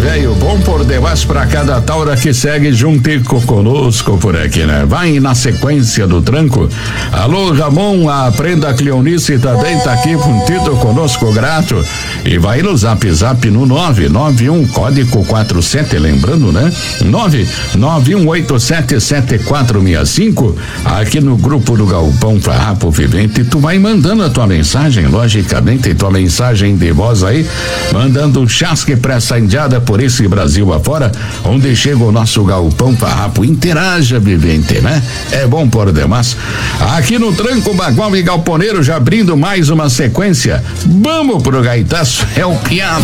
velho, bom por demais pra cada taura que segue juntico conosco por aqui, né? Vai na sequência do tranco. Alô, Ramon, a prenda Cleonice também tá aqui juntinho conosco, grato. E vai no zap no 991 código 47, lembrando, né? 991877465, aqui no grupo do Galpão Farrapo Vivente. Tu vai mandando a tua mensagem, logicamente, tua mensagem de voz aí, mandando um chasque pra essa indiada por esse Brasil afora, onde chega o nosso Galpão Farrapo. Interaja, vivente, né? É bom por demais. Aqui no Tranco Bagual e Galponeiro, já abrindo mais uma sequência. Vamos pro gaitaço, é o piado.